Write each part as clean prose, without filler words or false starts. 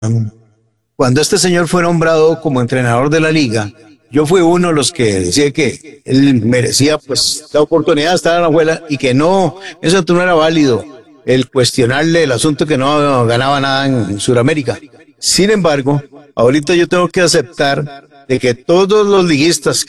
Cuando este señor fue nombrado como entrenador de la liga, yo fui uno de los que decía que él merecía pues la oportunidad de estar en la abuela y que no, eso no era válido, el cuestionarle el asunto que no ganaba nada en Sudamérica. Sin embargo, ahorita yo tengo que aceptar de que todos los liguistas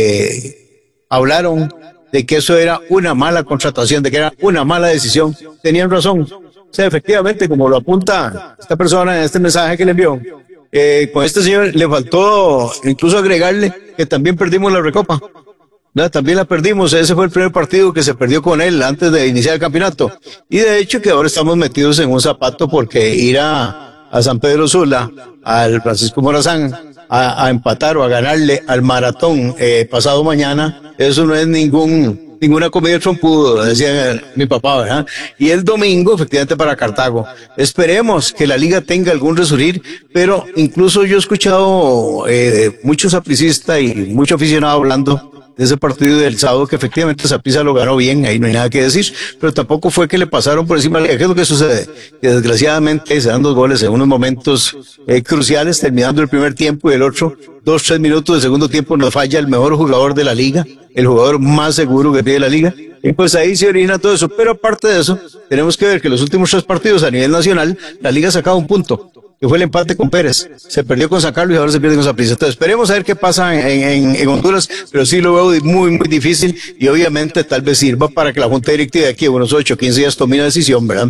que hablaron de que eso era una mala contratación, de que era una mala decisión, tenían razón. O sea, efectivamente, como lo apunta esta persona en este mensaje que le envió, con este señor le faltó incluso agregarle que también perdimos la Recopa. ¿No? También la perdimos, ese fue el primer partido que se perdió con él antes de iniciar el campeonato. Y de hecho que ahora estamos metidos en un zapato porque ir a San Pedro Sula, al Francisco Morazán, a empatar o a ganarle al Maratón pasado mañana, eso no es ninguna comedia de trompudo, decía mi papá, ¿verdad? Y el domingo, efectivamente, para Cartago. Esperemos que la liga tenga algún resurgir, pero incluso yo he escuchado muchos sapricistas y mucho aficionado hablando de ese partido del sábado, que efectivamente Saprissa lo ganó bien, ahí no hay nada que decir, pero tampoco fue que le pasaron por encima. ¿Qué es lo que sucede? Que desgraciadamente se dan 2 goles en unos momentos cruciales, terminando el primer tiempo, y el otro, 2-3 minutos de segundo tiempo, nos falla el mejor jugador de la liga, el jugador más seguro que tiene la liga, y pues ahí se origina todo eso. Pero aparte de eso, tenemos que ver que los últimos 3 partidos a nivel nacional, la liga ha sacado un punto, que fue el empate con Pérez. Se perdió con San Carlos y ahora se pierde con Saprissa. Entonces esperemos a ver qué pasa en Honduras, pero sí lo veo muy, muy difícil, y obviamente tal vez sirva para que la Junta Directiva de aquí de unos 8 o 15 días tome una decisión, ¿verdad?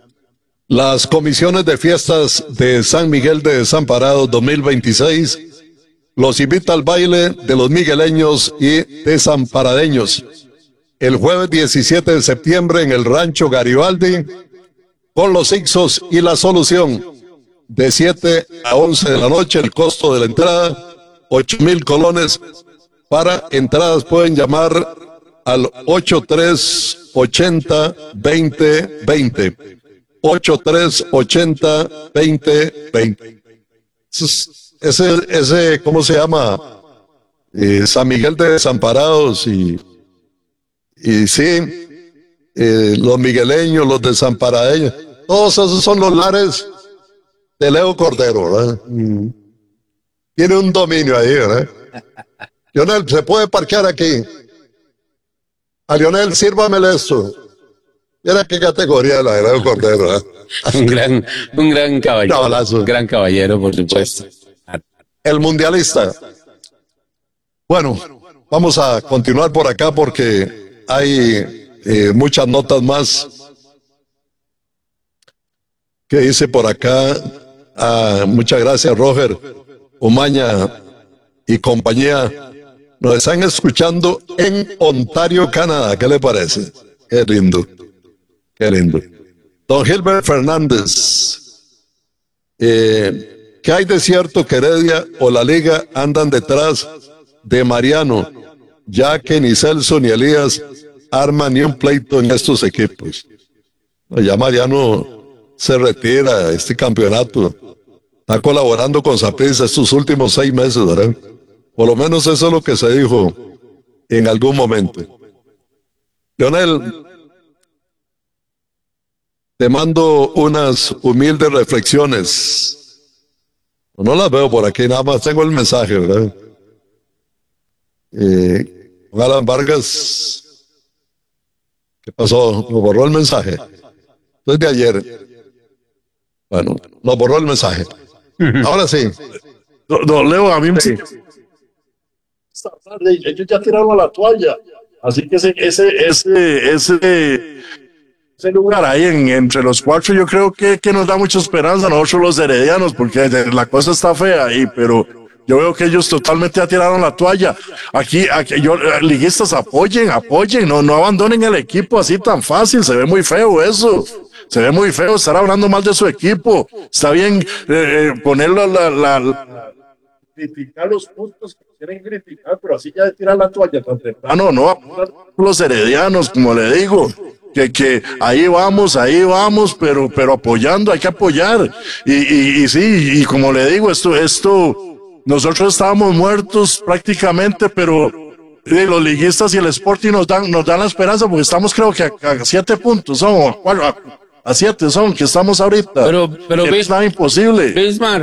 Las comisiones de fiestas de San Miguel de Desamparados 2026 los invita al baile de los migueleños y desamparadeños el jueves 17 de septiembre en el Rancho Garibaldi con los Ixos y La Solución, de 7 a 11 de la noche. El costo de la entrada, 8,000 colones. Para entradas pueden llamar al 8380-2020. 8380-2020. Ese, ¿cómo se llama? San Miguel de Desamparados y sí, los migueleños, los desamparadeños, todos esos son los lares de Leo Cordero, ¿verdad? Tiene un dominio ahí, ¿verdad? Lionel, ¿se puede parquear aquí? A Lionel, sírvamele esto. Mira qué categoría la de Leo Cordero, ¿verdad? un gran caballero. Cabalazo. Un gran caballero, por supuesto. El mundialista. Bueno, vamos a continuar por acá porque hay muchas notas más. ¿Qué dice por acá? Muchas gracias, Roger Umaña y compañía. Nos están escuchando en Ontario, Canadá. ¿Qué le parece? Qué lindo. Qué lindo. Don Gilbert Fernández. ¿Qué hay de cierto que Heredia o la Liga andan detrás de Mariano, ya que ni Celso ni Elías arman ni un pleito en estos equipos? Ya Mariano se retira este campeonato. Está colaborando con Saprissa estos últimos 6 meses, ¿verdad? Por lo menos eso es lo que se dijo en algún momento. Leonel, te mando unas humildes reflexiones. No las veo por aquí, nada más tengo el mensaje, ¿verdad? Alan Vargas, ¿qué pasó? ¿Nos borró el mensaje? Entonces de ayer. Bueno, nos borró el mensaje. Ahora sí. Don Leo, a mí me... Esta tarde ellos ya tiraron la toalla. Así que ese lugar ahí entre los 4 yo creo que nos da mucha esperanza a nosotros los heredianos, porque la cosa está fea ahí, pero yo veo que ellos totalmente ya tiraron la toalla. Aquí liguistas, apoyen, no abandonen el equipo así tan fácil, se ve muy feo eso. Se ve muy feo estar hablando mal de su equipo. Está bien ponerlo criticar los puntos que quieren criticar, pero así ya de tirar la toalla tan temprano, no, los heredianos, como le digo, que ahí vamos, pero apoyando, hay que apoyar. Y sí, y como le digo, esto, nosotros estábamos muertos prácticamente, pero los liguistas y el Sporting nos dan la esperanza, porque estamos creo que a 7 puntos, a 7 son, que estamos ahorita. Pero Que no ve- es nada imposible. Bismar,